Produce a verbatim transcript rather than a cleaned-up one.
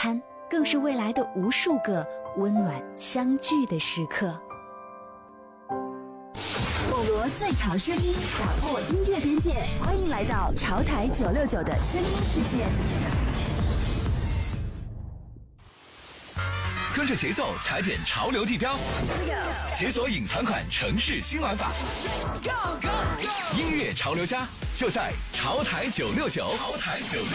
餐，更是未来的无数个温暖相聚的时刻。 网罗最潮声音，打破音乐边界，欢迎来到潮台九六九的声音世界。 跟着节奏踩点潮流地标，解锁隐藏款城市新玩法。音乐潮流家就在潮台九六九。潮台九六。